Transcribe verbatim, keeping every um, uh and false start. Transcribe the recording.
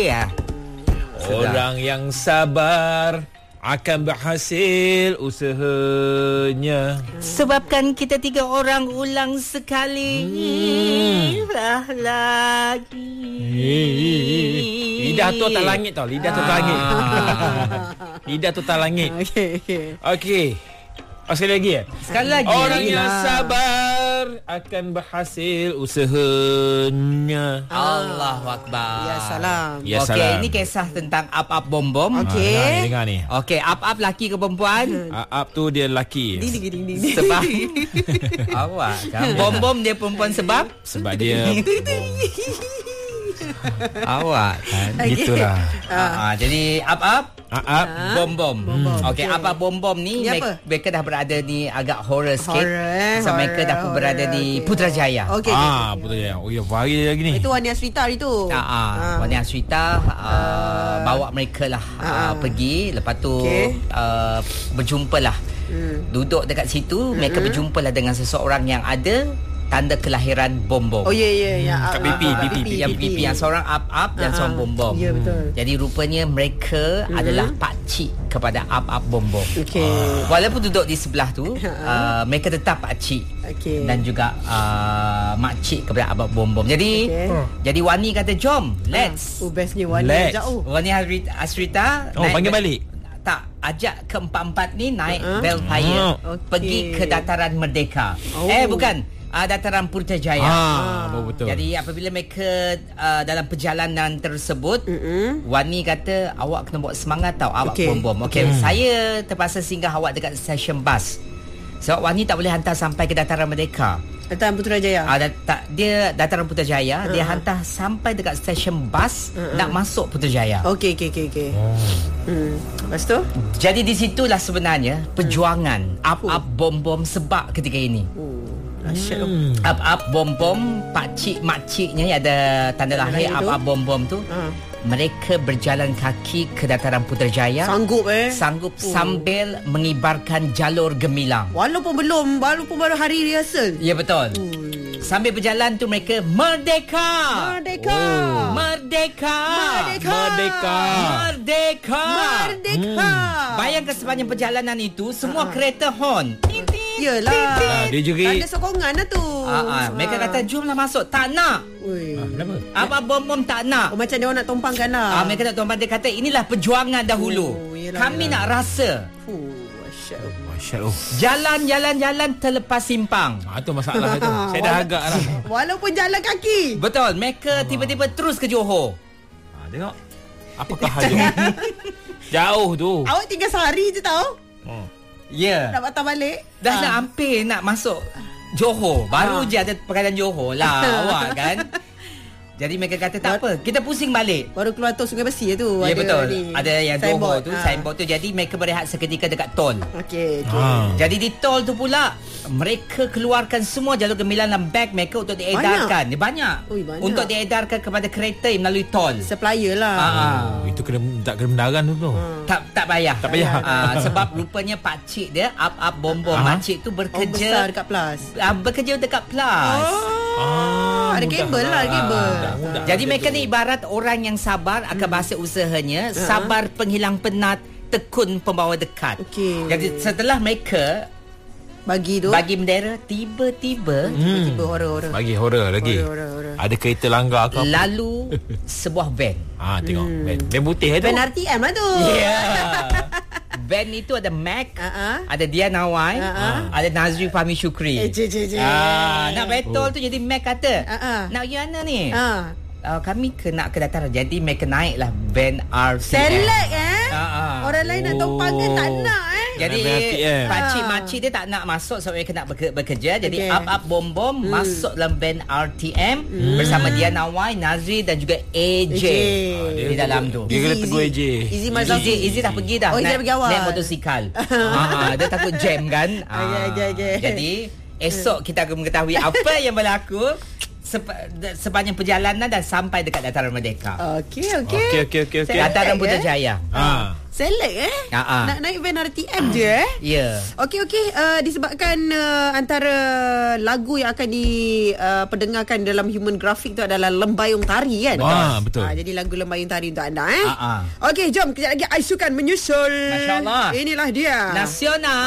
ya. Orang yang sabar akan berhasil usahanya. Sebabkan kita tiga orang ulang sekali hmm. lah lagi. Lidah tu atas langit tau. Lidah tu atas langit. Lidah tu atas langit. Okey, okey. Okey. Oh, sekali lagi ya? Sekali lagi. Orang yang lah. sabar akan berhasil usahanya. Allahu Akbar. Ya salam. Ya Okey, salam. ini kisah tentang up-up bom-bom. Okey. Ha, ni, dengar ni. Okey, up-up laki ke perempuan? Up tu dia lelaki. Ding ding ding ding ding. Sebab awak kan bom-bom dia perempuan sebab Sebab dia awak kan. Okey. gitulah. Ah, jadi up-up Up. bom-bom. Bom-bom. Okey, Okey. up-up bom-bom ni Ni mereka, apa? mereka dah berada ni agak horror sikit. Horror, eh? So mereka dah Horror, berada horror, di okey. Putrajaya. Okey. Ah, betul ya. Oh ya, bahaya lagi ni. Itu Wania Srita hari tu. Ah, ah. Wani Asrita uh, bawa mereka lah uh, Ah. pergi. Lepas tu Okey. uh, berjumpa lah. Hmm. Duduk dekat situ, mereka berjumpa lah dengan seseorang yang ada tanda kelahiran bom-bom. Oh ya ya ya. Kat pipi, Ah, ah, pipi, Yang pipi, yang seorang up-up dan Ah, seorang ah. bom-bom. Ya, betul. Jadi rupanya mereka adalah pakcik kepada up-up bom-bom. Okey. Walaupun duduk di sebelah tu, Ha. uh, mereka tetap pakcik. Okey. Dan juga uh, makcik kepada up-up bom-bom. Jadi Okey. jadi Wani kata, "Jom, let's." Oh bestnya Wania Let's. jauh. Wani Asrita, Asrita Oh, naik panggil be- balik. Tak, ajak ke empat-empat ni naik Uh-huh. Belfire, Okey. pergi ke dataran Merdeka. Oh. Eh bukan, uh, dataran Putrajaya. Ah, betul. Jadi apabila mereka uh, dalam perjalanan tersebut, Mm-mm. Wani kata, awak kena buat semangat tau, awak Okey. bom-bom. Okey, Hmm. saya terpaksa singgah awak dekat stesen bas. Sebab Wani tak boleh hantar sampai ke dataran Merdeka. Dataran Putrajaya. Ah, dat, tak, dia dataran Putrajaya, Uh-huh. dia hantar sampai dekat stesen bas Uh-huh. nak masuk Putrajaya. Okey okey okey okey. Hmm. Lepas tu? Jadi di situlah sebenarnya perjuangan up-up bom-bom sebab ketika ini. Oh, dahsyat. Hmm. Up-up bom-bom, pakcik makciknya yang ada tanda lahir Lahir tu? up-up bom-bom tu. Ah. Mereka berjalan kaki ke dataran Putrajaya. Sanggup eh. Sanggup Oh. sambil mengibarkan jalur gemilang. Walaupun belum, walaupun baru hari rehearsal. Ya betul. Hmm. Sambil berjalan tu mereka merdeka. Merdeka. Oh. Merdeka. Merdeka. Merdeka. Merdeka. Merdeka. Bayangkan sepanjang perjalanan itu semua Ah. kereta horn. Yelah. Ah, dia jerit. Ada sokongan lah tu. Ah, ah. Mereka kata jomlah masuk. Tak nak. Ui. Ah, kenapa? Apa bom-bom tak nak. Oh, macam dia orang nak tumpangkan lah. Ah, mereka nak tuan dia kata inilah perjuangan dahulu. Oh, yelah, Kami yelah. nak rasa. Fuh, dahsyat. Masyaallah. Oh. Jalan-jalan-jalan terlepas simpang. Ah, tu masalah tu. Saya dah agak lah. Walaupun jalan kaki. Betul. Mereka tiba-tiba terus ke Johor. Ah, tengok. Apakah hal dia? Jauh tu. Awak tinggal sehari je tau. Oh. Ya. Nak patah balik. Dah Ah. nak hampir nak masuk Johor. Baru Ah. je ada perkataan Johor lah awak kan. Jadi mereka kata tak apa, kita pusing balik. Baru keluar tol Sungai Besi tu. Ya ada betul. ni, Ada yang Johor signboard. tu, Ah. signboard tu. Jadi mereka berehat seketika dekat tol. Okey, okey. Ah. Jadi di tol tu pula mereka keluarkan semua jalur gemilang dan beg mereka untuk diedarkan. Banyak. banyak. Ui, banyak. Untuk diedarkan kepada kereta yang melalui tol. Supplier lah. Ah. Oh, itu kena tak kena mendaran tu. Tak tak payah. Tak payah. Ah, sebab rupanya pakcik dia up-up bom-bom Ah. makcik tu Oh, besar bekerja dekat Plus. ah, bekerja dekat Plus. Oh, ada mudah kabel lah, lah. kabel. Mudah, mudah. Jadi mereka ni ibarat orang yang sabar akan bahasa usahanya, Ha. sabar penghilang penat, tekun pembawa dekat. Okey. Jadi setelah mereka Bagi tu. bagi bendera, tiba-tiba Tiba-tiba horror-horror. Bagi horror lagi. Horror, horror, horror. Ada kereta langgar ke apa? lalu sebuah van. Ah, tengok. Ben, ben putih tu. Ben R T M lah tu. Ya. Van itu ada Mac, Ah, ah. ada Dia Nawai, Ah, ah. ada Nazri Fahmi Syukri. Eh, je, je, je. Ah, nak battle Oh. tu jadi Mac kata, Ah, ah. nak pergi mana ni? Ah. Uh, kami ke nak ke dataran. Jadi mereka naiklah van R T M. Select eh. Ah, ah. Orang lain nak tumpang kan tak nak eh. Jadi Van R T M. pakcik-makcik dia tak nak masuk sebab mereka nak beker- bekerja. Jadi Okey. up-up bom-bom Hmm. masuk dalam van R T M bersama Dia Nawai, Nazri dan juga A J. A J. Di dalam tu. Dia kena Easy, tegur A J. Easy Izzy, Marzafi. Izzy dah pergi dah. Oh, Izzy naik, dah pergi awal. naik motosikal. ah, dia takut jam kan. Ah, Okey, okey, okey. Jadi esok kita akan mengetahui apa yang berlaku sep- sepanjang perjalanan dan sampai dekat dataran Merdeka. Okey, okey. Okey, okey, okey, okey. Saya- Dataran ya? Putrajaya. Ah. Select eh Ah, ah. Nak naik van R T M je eh Ya. Okey okey uh, disebabkan uh, antara lagu yang akan diperdengarkan uh, dalam Human Graphic tu adalah Lembayung Tari kan. Ah, betul. Uh, jadi lagu Lembayung Tari untuk anda eh. Ah, ah. Okey jom kejap lagi Aisukan menyusul. Masya-Allah. Inilah dia. Nasional.